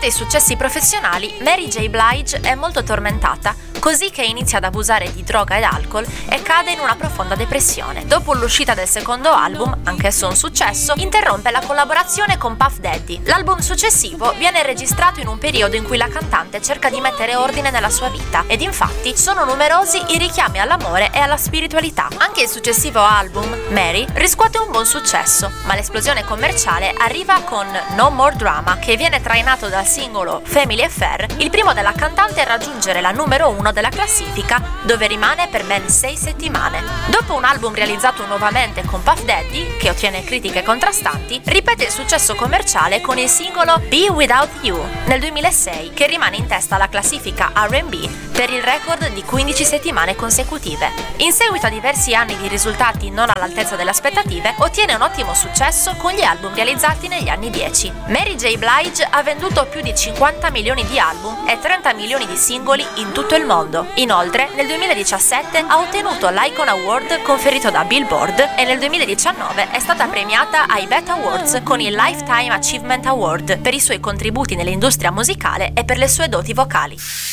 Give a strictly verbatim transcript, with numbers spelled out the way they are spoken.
Nonostante i successi professionali, Mary J. Blige è molto tormentata, così che inizia ad abusare di droga ed alcol e cade in una profonda depressione. Dopo l'uscita del secondo album, anch'esso un successo, interrompe la collaborazione con Puff Daddy. L'album successivo viene registrato in un periodo in cui la cantante cerca di mettere ordine nella sua vita, ed infatti sono numerosi i richiami all'amore e alla spiritualità. Anche il successivo album, Mary, riscuote un buon successo, ma l'esplosione commerciale arriva con No More Drama, che viene trainato dal singolo Family Affair, il primo della cantante a raggiungere la numero uno della classifica, dove rimane per ben sei settimane. Dopo un album realizzato nuovamente con Puff Daddy, che ottiene critiche contrastanti, ripete il successo commerciale con il singolo Be Without You nel duemilasei, che rimane in testa alla classifica R and B per il record di quindici settimane consecutive. In seguito a diversi anni di risultati non all'altezza delle aspettative, ottiene un ottimo successo con gli album realizzati negli anni dieci. Mary J. Blige ha venduto più di cinquanta milioni di album e trenta milioni di singoli in tutto il mondo. Inoltre, nel duemiladiciassette ha ottenuto l'Icon Award conferito da Billboard e nel duemiladiciannove è stata premiata ai B E T Awards con il Lifetime Achievement Award per i suoi contributi nell'industria musicale e per le sue doti vocali.